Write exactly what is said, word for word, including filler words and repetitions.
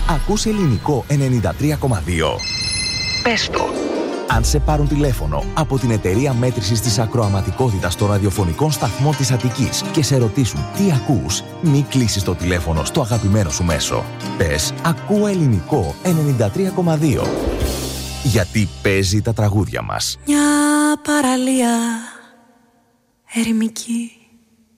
Ακούς ελληνικό ενενήντα τρία κόμμα δύο. Πες το. Αν σε πάρουν τηλέφωνο από την εταιρεία μέτρησης της ακροαματικότητας των ραδιοφωνικών σταθμών της Αττικής και σε ρωτήσουν τι ακούς, μη κλείσεις το τηλέφωνο στο αγαπημένο σου μέσο. Πες «Ακούω ελληνικό ενενήντα τρία κόμμα δύο». Γιατί παίζει τα τραγούδια μας. Μια παραλία ερημική